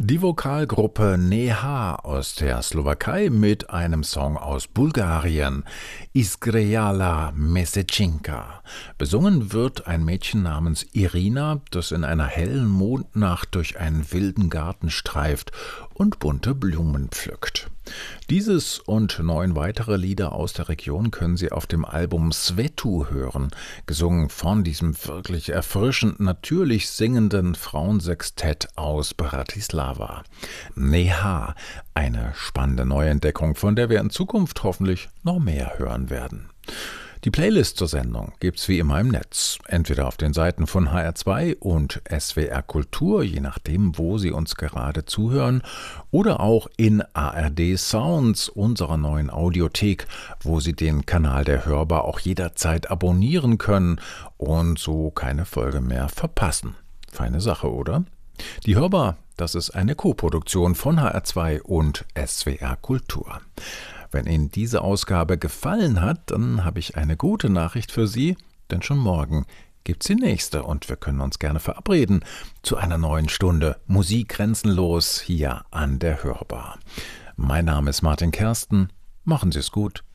Die Vokalgruppe Neha aus der Slowakei mit einem Song aus Bulgarien, Iskrejala Mesečinka. Besungen wird ein Mädchen namens Irina, das in einer hellen Mondnacht durch einen wilden Garten streift und bunte Blumen pflückt. Dieses und 9 weitere Lieder aus der Region können Sie auf dem Album Svetu hören, gesungen von diesem wirklich erfrischend natürlich singenden Frauensextett aus Bratislava. Neha, eine spannende Neuentdeckung, von der wir in Zukunft hoffentlich noch mehr hören werden. Die Playlist zur Sendung gibt's wie immer im Netz, entweder auf den Seiten von HR2 und SWR Kultur, je nachdem, wo Sie uns gerade zuhören, oder auch in ARD Sounds, unserer neuen Audiothek, wo Sie den Kanal der Hörbar auch jederzeit abonnieren können und so keine Folge mehr verpassen. Feine Sache, oder? Die Hörbar, das ist eine Koproduktion von HR2 und SWR Kultur. Wenn Ihnen diese Ausgabe gefallen hat, dann habe ich eine gute Nachricht für Sie, denn schon morgen gibt's die nächste und wir können uns gerne verabreden zu einer neuen Stunde Musik grenzenlos hier an der Hörbar. Mein Name ist Martin Kersten, machen Sie es gut.